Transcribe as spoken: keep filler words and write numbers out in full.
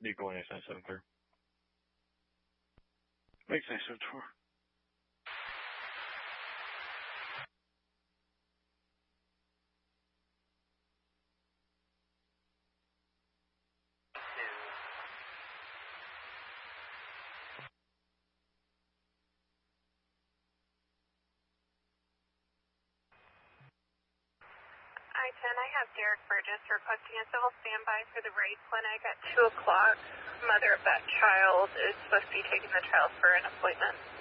Eagle one eight nine seven clear. Make nine seven four. I ten, I have Derek Burgess requesting a civil standby for the Ray Clinic at two o'clock. Mother of that child is supposed to be taking the child for an appointment.